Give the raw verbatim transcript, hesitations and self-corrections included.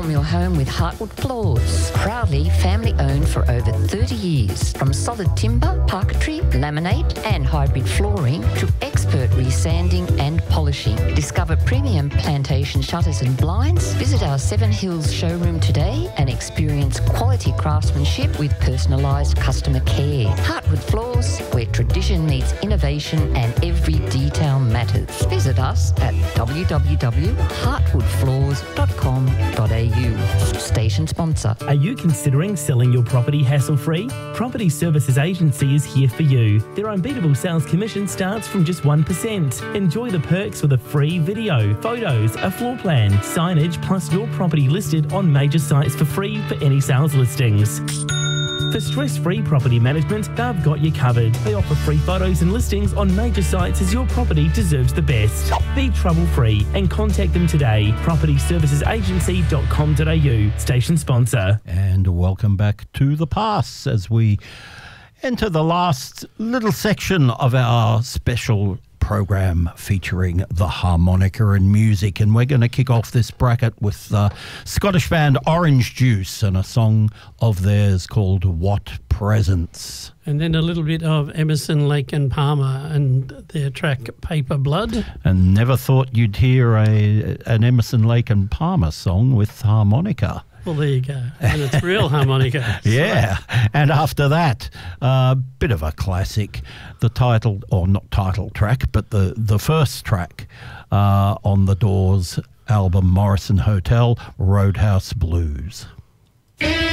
from your home with Heartwood Floors. Proudly family owned for over thirty years. From solid timber, parquetry, laminate and hybrid flooring to expert resanding and polishing. Discover premium plantation shutters and blinds. Visit our Seven Hills showroom today and experience quality craftsmanship with personalised customer care. Heartwood Floors, where tradition meets innovation and every detail matters. Visit us at w w w dot heartwood floors dot com dot a u. Station sponsor. Are you considering selling your property hassle-free? Property Services Agency is here for you. Their unbeatable sales commission starts from just one percent. Enjoy the perks with a free video, photos, a floor plan, signage, plus your property listed on major sites for free for any sales listings. For stress-free property management, they've got you covered. They offer free photos and listings on major sites as your property deserves the best. Be trouble-free and contact them today. property services agency dot com dot a u. Station sponsor. And welcome back to The Pass as we enter the last little section of our special program featuring the harmonica and music, and we're going to kick off this bracket with the Scottish band Orange Juice and a song of theirs called What Presents. And then a little bit of Emerson, Lake and Palmer and their track Paper Blood. And never thought you'd hear a an Emerson, Lake and Palmer song with harmonica. Well, there you go. And it's real harmonica. Yeah. And after that, a uh, bit of a classic, the title, or not title track, but the, the first track uh, on the Doors album Morrison Hotel, Roadhouse Blues.